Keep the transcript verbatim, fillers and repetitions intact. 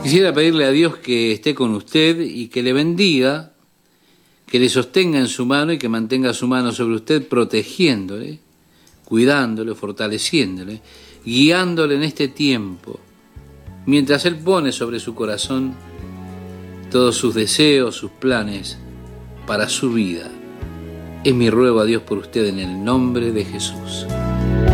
Quisiera pedirle a Dios que esté con usted y que le bendiga, que le sostenga en su mano y que mantenga su mano sobre usted, protegiéndole, cuidándole, fortaleciéndole, guiándole en este tiempo, mientras Él pone sobre su corazón todos sus deseos, sus planes para su vida. Es mi ruego a Dios por usted en el nombre de Jesús.